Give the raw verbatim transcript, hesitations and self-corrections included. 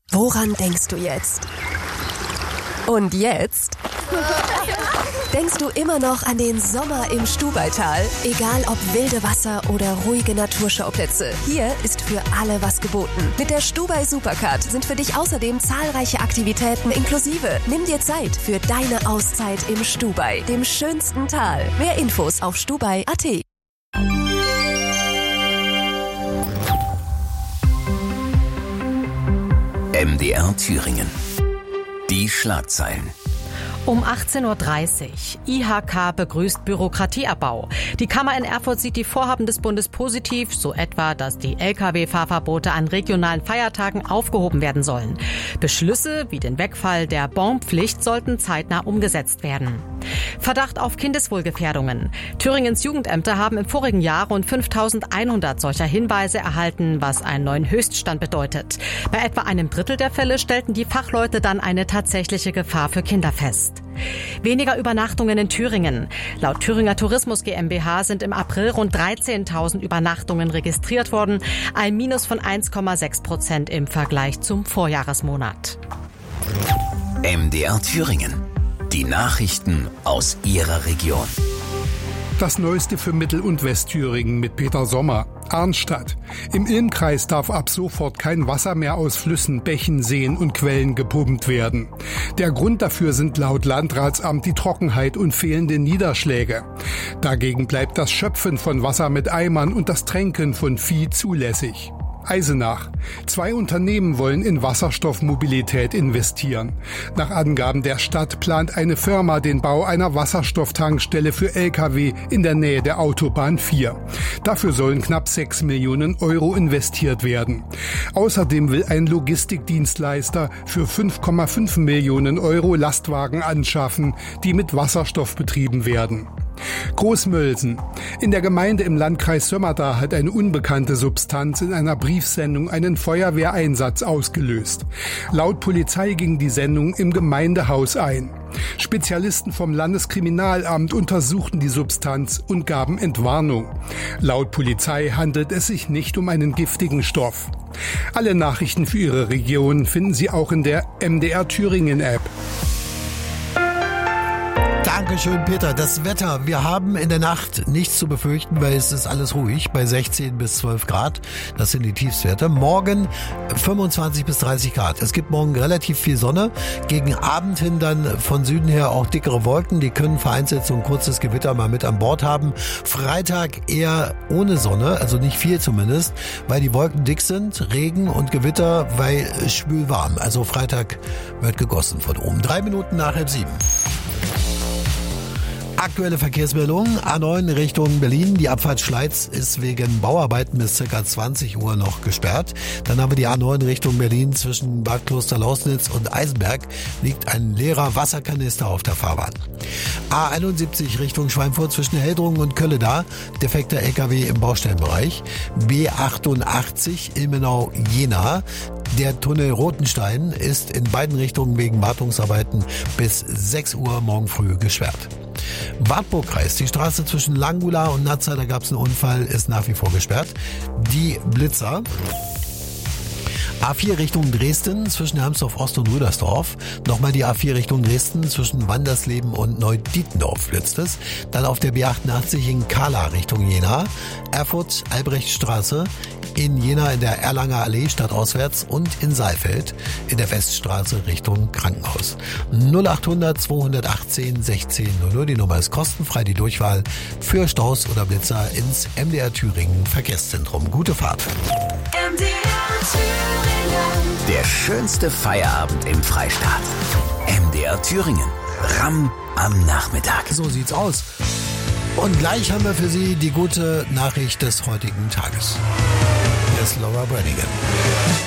Woran denkst du jetzt? Und jetzt? Denkst du immer noch an den Sommer im Stubaital? Egal ob wilde Wasser oder ruhige Naturschauplätze, hier ist für alle was geboten. Mit der Stubai Supercard sind für dich außerdem zahlreiche Aktivitäten inklusive. Nimm dir Zeit für deine Auszeit im Stubai, dem schönsten Tal. Mehr Infos auf stubai punkt at. M D R Thüringen. Die Schlagzeilen. Um achtzehn Uhr dreißig. I H K begrüßt Bürokratieabbau. Die Kammer in Erfurt sieht die Vorhaben des Bundes positiv, so etwa, dass die L K W-Fahrverbote an regionalen Feiertagen aufgehoben werden sollen. Beschlüsse wie den Wegfall der Bonpflicht sollten zeitnah umgesetzt werden. Verdacht auf Kindeswohlgefährdungen. Thüringens Jugendämter haben im vorigen Jahr rund fünftausendeinhundert solcher Hinweise erhalten, was einen neuen Höchststand bedeutet. Bei etwa einem Drittel der Fälle stellten die Fachleute dann eine tatsächliche Gefahr für Kinder fest. Weniger Übernachtungen in Thüringen. Laut Thüringer Tourismus GmbH sind im April rund dreizehntausend Übernachtungen registriert worden, ein Minus von eins Komma sechs Prozent im Vergleich zum Vorjahresmonat. M D R Thüringen. Die Nachrichten aus Ihrer Region. Das Neueste für Mittel- und Westthüringen mit Peter Sommer. Arnstadt. Im Ilmkreis darf ab sofort kein Wasser mehr aus Flüssen, Bächen, Seen und Quellen gepumpt werden. Der Grund dafür sind laut Landratsamt die Trockenheit und fehlende Niederschläge. Dagegen bleibt das Schöpfen von Wasser mit Eimern und das Tränken von Vieh zulässig. Eisenach. Zwei Unternehmen wollen in Wasserstoffmobilität investieren. Nach Angaben der Stadt plant eine Firma den Bau einer Wasserstofftankstelle für L K W in der Nähe der Autobahn vier. Dafür sollen knapp sechs Millionen Euro investiert werden. Außerdem will ein Logistikdienstleister für fünf Komma fünf Millionen Euro Lastwagen anschaffen, die mit Wasserstoff betrieben werden. Großmölsen. In der Gemeinde im Landkreis Sömmerda hat eine unbekannte Substanz in einer Briefsendung einen Feuerwehreinsatz ausgelöst. Laut Polizei ging die Sendung im Gemeindehaus ein. Spezialisten vom Landeskriminalamt untersuchten die Substanz und gaben Entwarnung. Laut Polizei handelt es sich nicht um einen giftigen Stoff. Alle Nachrichten für Ihre Region finden Sie auch in der M D R Thüringen App. Dankeschön, Peter. Das Wetter. Wir haben in der Nacht nichts zu befürchten, weil es ist alles ruhig bei sechzehn bis zwölf Grad. Das sind die Tiefstwerte. Morgen fünfundzwanzig bis dreißig Grad. Es gibt morgen relativ viel Sonne. Gegen Abend hin dann von Süden her auch dickere Wolken. Die können vereinzelt so ein kurzes Gewitter mal mit an Bord haben. Freitag eher ohne Sonne, also nicht viel zumindest, weil die Wolken dick sind. Regen und Gewitter, weil schwül warm. Also Freitag wird gegossen von oben. Drei Minuten nach halb sieben. Aktuelle Verkehrsmeldung, A neun Richtung Berlin. Die Abfahrt Schleiz ist wegen Bauarbeiten bis ca. zwanzig Uhr noch gesperrt. Dann haben wir die A neun Richtung Berlin. Zwischen Bad Kloster-Lausnitz und Eisenberg liegt ein leerer Wasserkanister auf der Fahrbahn. A einundsiebzig Richtung Schweinfurt zwischen Heldrungen und Kölleda. Defekter L K W im Baustellenbereich. B achtundachtzig Ilmenau-Jena. Der Tunnel Rotenstein ist in beiden Richtungen wegen Wartungsarbeiten bis sechs Uhr morgen früh gesperrt. Wartburgkreis, die Straße zwischen Langula und Nazza, da gab es einen Unfall, ist nach wie vor gesperrt. Die Blitzer. A vier Richtung Dresden zwischen Hermsdorf Ost und Rüdersdorf. Nochmal die A vier Richtung Dresden zwischen Wandersleben und Neudietendorf blitzt es. Dann auf der B achtundachtzig in Kala Richtung Jena. Erfurt Albrechtstraße. In Jena in der Erlanger Allee stadtauswärts und in Saalfeld in der Weststraße Richtung Krankenhaus. null achthundert zweihundertachtzehn sechzehn null null. Die Nummer ist kostenfrei, die Durchwahl für Staus oder Blitzer ins M D R Thüringen Verkehrszentrum. Gute Fahrt. M D R Thüringen. Der schönste Feierabend im Freistaat. M D R Thüringen. Ramm am Nachmittag. So sieht's aus. Und gleich haben wir für Sie die gute Nachricht des heutigen Tages. Hier ist Laura Brannigan.